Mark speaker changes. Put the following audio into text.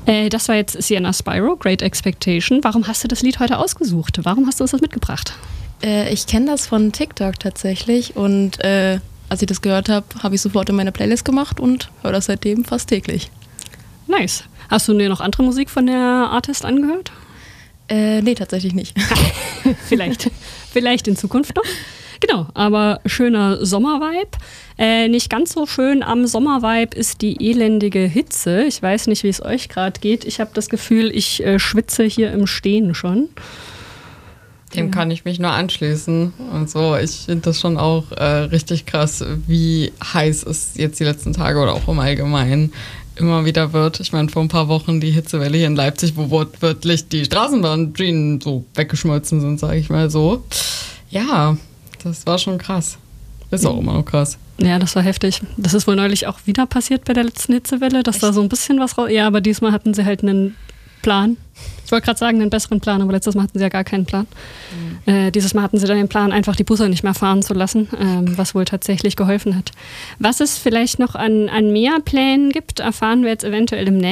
Speaker 1: Das war jetzt Sienna Spyro, Great Expectation. Warum hast du das Lied heute ausgesucht? Warum hast du uns das mitgebracht?
Speaker 2: Ich kenne das von TikTok tatsächlich und als ich das gehört habe, habe ich sofort in meine Playlist gemacht und höre das seitdem fast täglich.
Speaker 1: Nice. Hast du dir noch andere Musik von der Artist angehört?
Speaker 2: Nee, tatsächlich nicht.
Speaker 1: Vielleicht in Zukunft noch. Genau, aber schöner Sommervibe. Nicht ganz so schön am Sommervibe ist die elendige Hitze. Ich weiß nicht, wie es euch gerade geht. Ich habe das Gefühl, ich schwitze hier im Stehen schon.
Speaker 3: Dem kann ich mich nur anschließen. Und so, ich finde das schon auch richtig krass, wie heiß es jetzt die letzten Tage oder auch im Allgemeinen immer wieder wird. Ich meine, vor ein paar Wochen die Hitzewelle hier in Leipzig, wo wortwörtlich die Straßenbahnschienen so weggeschmolzen sind, sage ich mal so. Ja, das war schon krass. Ist auch immer noch krass.
Speaker 1: Ja, das war heftig. Das ist wohl neulich auch wieder passiert bei der letzten Hitzewelle, dass da so ein bisschen was raus... Ja, aber diesmal hatten sie halt einen Plan. Ich wollte gerade sagen, einen besseren Plan, aber letztes Mal hatten sie ja gar keinen Plan. Dieses Mal hatten sie dann den Plan, einfach die Busse nicht mehr fahren zu lassen, was wohl tatsächlich geholfen hat. Was es vielleicht noch an mehr Plänen gibt, erfahren wir jetzt eventuell demnächst.